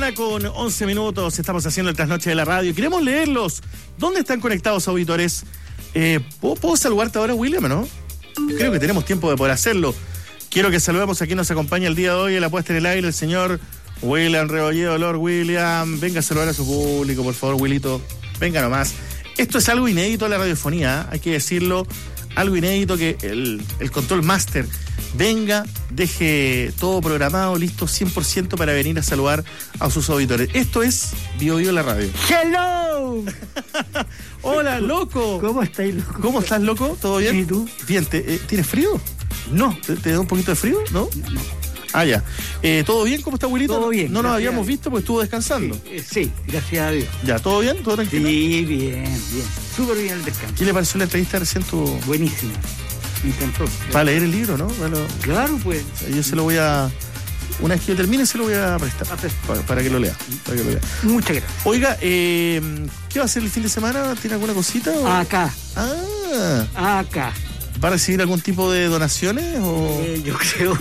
mañana con 11 minutos. Estamos haciendo el trasnoche de la radio. Queremos leerlos. ¿Dónde están conectados, auditores? ¿Puedo saludarte ahora, William, no? Creo que tenemos tiempo de poder hacerlo. Quiero que saludemos a quien nos acompaña el día de hoy en la puesta en el aire, el señor William Rebolledo. Lord William, venga a saludar a su público, por favor, Willito. Venga nomás. Esto es algo inédito en la radiofonía, hay que decirlo. Algo inédito, que el control master venga, deje todo programado, listo 100% para venir a saludar a sus auditores. Esto es Bio Bio la radio. ¡Hello! Hola, loco. ¿Cómo estáis, loco? ¿Cómo estás, loco? ¿Todo bien? ¿Y tú? Bien, ¿tienes frío? No. ¿Te da un poquito de frío? ¿No? No. Ah, ya. ¿Todo bien? ¿Cómo está, abuelito? Todo bien. No nos habíamos visto porque estuvo descansando. Sí, gracias a Dios. Ya, ¿todo bien? ¿Todo tranquilo? Sí, bien. Súper bien el descanso. ¿Qué le pareció la entrevista recién? Buenísima. Me encantó. Va a leer el libro, ¿no? Claro, pues. Yo se lo voy a... Una vez que yo termine, se lo voy a prestar. Para que lo lea. Muchas gracias. Oiga, ¿qué va a hacer el fin de semana? ¿Tiene alguna cosita? O... Acá. Acá. ¿Va a recibir algún tipo de donaciones? O... Yo creo.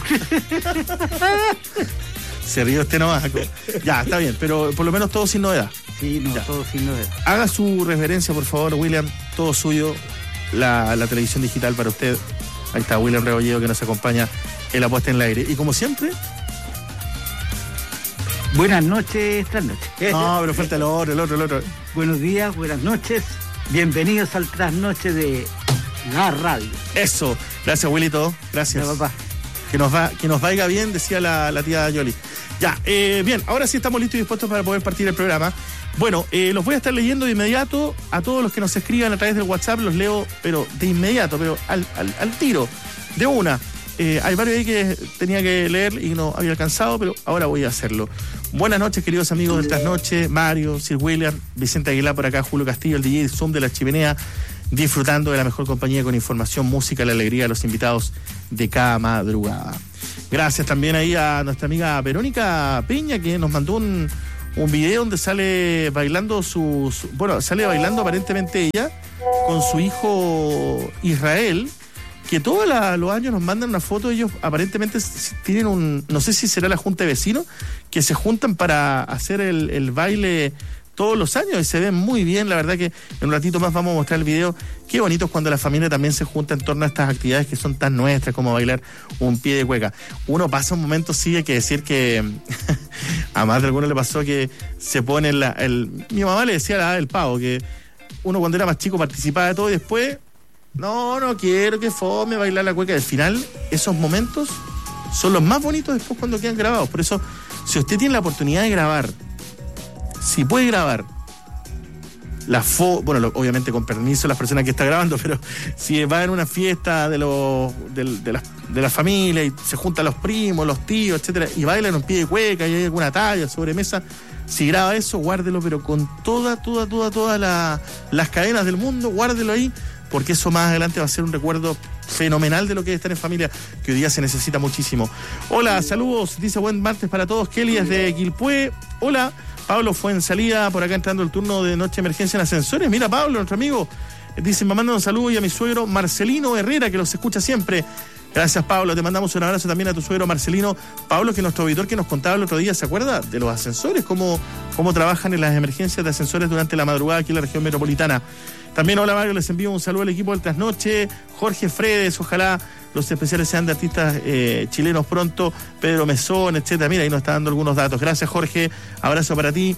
Se rió este nomás. Ya, está bien, pero por lo menos todo sin novedad. Sí, no, ya. Todo sin novedad. Haga su referencia, por favor, William. Todo suyo. La televisión digital para usted. Ahí está William Rebolledo, que nos acompaña en la puesta en el aire. Y como siempre... Buenas noches, trasnoche. No, pero falta el otro. Buenos días, buenas noches. Bienvenidos al trasnoche de la radio. Eso. Gracias, Wilito. Gracias. Ya, papá. Que nos vaya bien, decía la tía Yoli. Ya, bien, ahora sí estamos listos y dispuestos para poder partir el programa. Bueno, los voy a estar leyendo de inmediato. A todos los que nos escriban a través del WhatsApp los leo, pero de inmediato, pero al tiro, de una. Hay varios ahí que tenía que leer y no había alcanzado, pero ahora voy a hacerlo. Buenas noches, queridos amigos de Trasnoche, Mario, Sir William, Vicente Aguilar por acá, Julio Castillo, el DJ Zoom de la Chimenea, disfrutando de la mejor compañía con información, música, la alegría de los invitados de cada madrugada. Gracias también ahí a nuestra amiga Verónica Peña, que nos mandó un video donde sale bailando sale bailando aparentemente ella con su hijo Israel, que todos los años nos mandan una foto. Ellos aparentemente tienen no sé si será la junta de vecinos, que se juntan para hacer el baile todos los años y se ven muy bien. La verdad que en un ratito más vamos a mostrar el video. Qué bonito es cuando la familia también se junta en torno a estas actividades que son tan nuestras como bailar un pie de cueca. Uno pasa un momento, sí, hay que decir que a más de alguno le pasó que se pone mi mamá le decía la edad del pavo, que uno cuando era más chico participaba de todo y después no quiero que fome bailar la cueca. Al final, esos momentos son los más bonitos después cuando quedan grabados. Por eso, si usted tiene la oportunidad de grabar, si puede grabar la foto, obviamente con permiso de las personas que está grabando, pero si va en una fiesta de la familia y se juntan los primos, los tíos, etcétera, y bailan un pie de cueca y hay alguna talla, sobremesa, si graba eso, guárdelo, pero con todas las cadenas del mundo, guárdelo ahí, porque eso más adelante va a ser un recuerdo fenomenal de lo que es estar en familia, que hoy día se necesita muchísimo. Hola, saludos, dice buen martes para todos. Kelly desde Quilpué. Hola, Pablo fue en salida, por acá entrando el turno de noche emergencia en ascensores. Mira, Pablo, nuestro amigo, dice, me mandan un saludo y a mi suegro Marcelino Herrera, que los escucha siempre. Gracias, Pablo, te mandamos un abrazo también a tu suegro Marcelino. Pablo, que es nuestro auditor que nos contaba el otro día, ¿se acuerda? De los ascensores, cómo trabajan en las emergencias de ascensores durante la madrugada aquí en la región metropolitana. También, hola Mario, les envío un saludo al equipo del Trasnoche. Jorge Fredes, ojalá los especiales sean de artistas chilenos pronto. Pedro Mesón, etcétera. Mira, ahí nos está dando algunos datos. Gracias, Jorge. Abrazo para ti.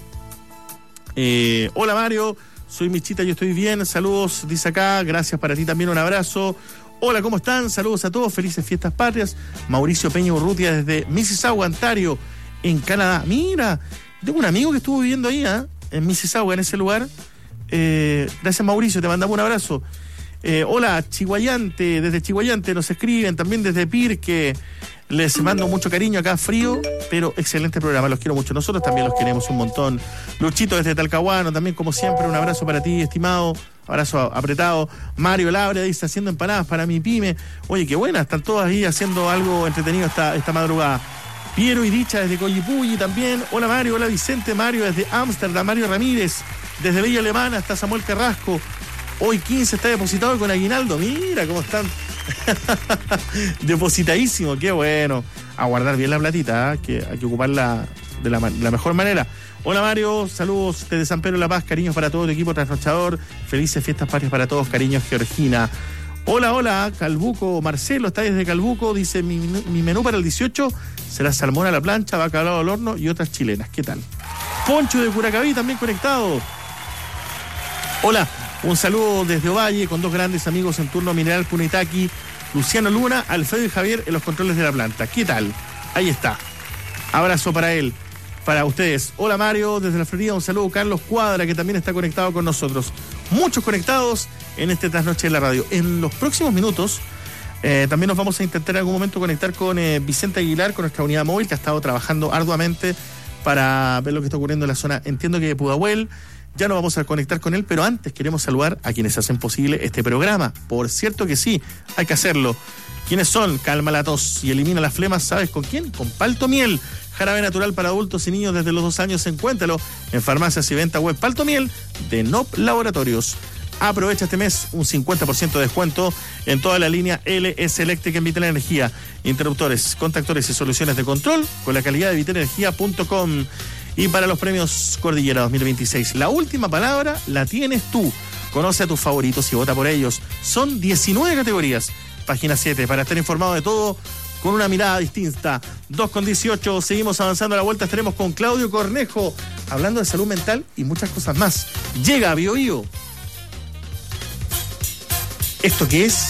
Hola Mario, soy Michita, yo estoy bien. Saludos, dice acá. Gracias para ti también, un abrazo. Hola, ¿cómo están? Saludos a todos, felices fiestas patrias. Mauricio Peña Urrutia desde Mississauga, Ontario, en Canadá. Mira, tengo un amigo que estuvo viviendo ahí, en Mississauga, en ese lugar. Gracias, Mauricio, te mandamos un abrazo. Hola, Chihuayante, desde Chihuayante nos escriben, también desde Pirque. Les mando mucho cariño, acá frío, pero excelente programa, los quiero mucho. Nosotros también los queremos un montón. Luchito desde Talcahuano, también como siempre, un abrazo para ti, estimado. Abrazo apretado. Mario Labra dice, haciendo empanadas para mi pyme. Oye, qué buena, están todas ahí haciendo algo entretenido esta madrugada. Piero y Dicha desde Coyipulli también. Hola Mario, hola Vicente. Mario desde Ámsterdam. Mario Ramírez desde Villa Alemana hasta Samuel Carrasco. Hoy 15 está depositado con aguinaldo. Mira cómo están. Depositadísimo, qué bueno. A guardar bien la platita, que hay que ocuparla de la mejor manera. Hola Mario, saludos desde San Pedro de la Paz, cariños para todo el equipo trasnochador, felices fiestas patrias para todos, cariños Georgina. Hola, Calbuco, Marcelo está desde Calbuco, dice mi menú para el 18 será salmón a la plancha, bacalao al horno y otras chilenas. ¿Qué tal? Poncho de Curacaví también conectado. Hola, un saludo desde Ovalle con dos grandes amigos en turno, Mineral Punitaki, Luciano Luna, Alfredo y Javier en los controles de la planta. ¿Qué tal? Ahí está. Abrazo para él, para ustedes. Hola Mario, desde la Florida, un saludo Carlos Cuadra, que también está conectado con nosotros. Muchos conectados en este Trasnoche en la Radio. En los próximos minutos también nos vamos a intentar en algún momento conectar con Vicente Aguilar, con nuestra unidad móvil, que ha estado trabajando arduamente para ver lo que está ocurriendo en la zona, entiendo que de Pudahuel. Ya nos vamos a conectar con él, pero antes queremos saludar a quienes hacen posible este programa. Por cierto que sí, hay que hacerlo. ¿Quiénes son? Calma la tos y elimina las flemas, ¿sabes con quién? Con Palto Miel. Jarabe natural para adultos y niños desde los 2 años. Encuéntralo en farmacias y venta web. Palto Miel de NOP Laboratorios. Aprovecha este mes un 50% de descuento en toda la línea LS Eléctrica en Vital Energía. Interruptores, contactores y soluciones de control con la calidad de vitalenergia.com. Y para los premios Cordillera 2026, la última palabra la tienes tú. Conoce a tus favoritos y vota por ellos. Son 19 categorías. Página 7, para estar informado de todo con una mirada distinta. 2:18, seguimos avanzando a la vuelta. Estaremos con Claudio Cornejo, hablando de salud mental y muchas cosas más. Llega a Bio Bio. ¿Esto qué es?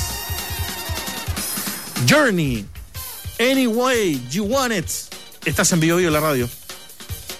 Journey. Any way you want it. Estás en Bio Bio, la radio.